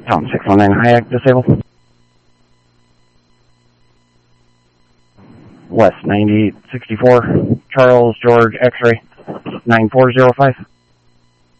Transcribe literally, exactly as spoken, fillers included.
Tom six one nine, Hayek, disabled. West ninety-eight sixty-four, Charles George X-ray, nine four zero five.